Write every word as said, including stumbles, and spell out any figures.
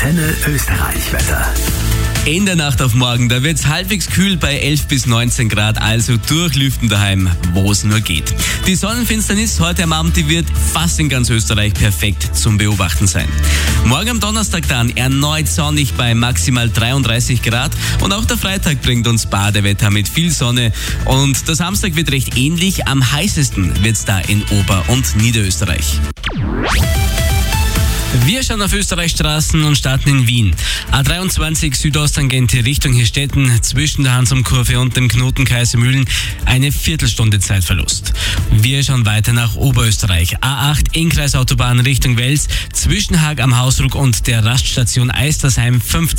Antenne Österreich-Wetter. In der Nacht auf morgen, da wird's halbwegs kühl bei elf bis neunzehn Grad, also durchlüften daheim, wo es nur geht. Die Sonnenfinsternis heute am Abend, die wird fast in ganz Österreich perfekt zum Beobachten sein. Morgen am Donnerstag dann erneut sonnig bei maximal dreiunddreißig Grad und auch der Freitag bringt uns Badewetter mit viel Sonne und der Samstag wird recht ähnlich, am heißesten wird's da in Ober- und Niederösterreich. Wir schauen auf Österreichs Straßen und starten in Wien. A dreiundzwanzig Südosttangente Richtung Hirstetten zwischen der Hansumkurve und dem Knoten Kaisermühlen eine Viertelstunde Zeitverlust. Wir schauen weiter nach Oberösterreich. A acht Innkreisautobahn Richtung Wels zwischen Haag am Hausruck und der Raststation Eistersheim fünfzehn